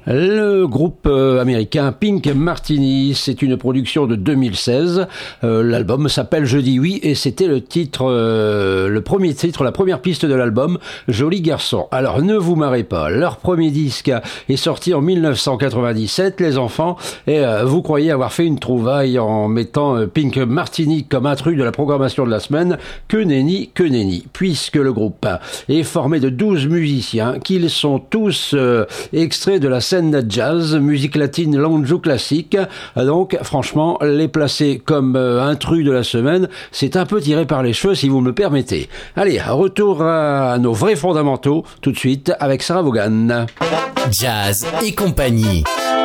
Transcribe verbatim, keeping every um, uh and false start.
Le groupe euh, américain Pink Martini, c'est une production de deux mille seize. Euh, l'album s'appelle Je dis oui et c'était le titre, euh, le premier titre, la première piste de l'album, Joli garçon. Alors ne vous marrez pas, leur premier disque est sorti en dix-neuf cent quatre-vingt-dix-sept, les enfants, et euh, vous croyez avoir fait une trouvaille en mettant euh, Pink Martini comme intrus de la programmation de la semaine. Que nenni, que nenni, puisque le groupe est formé de douze musiciens, qu'ils sont tous euh, extraits de la scène de jazz, musique latine, langue classique. Donc, franchement, les placer comme euh, intrus de la semaine, c'est un peu tiré par les cheveux, si vous me le permettez. Allez, retour à nos vrais fondamentaux, tout de suite, avec Sarah Vaughan. Jazz et compagnie.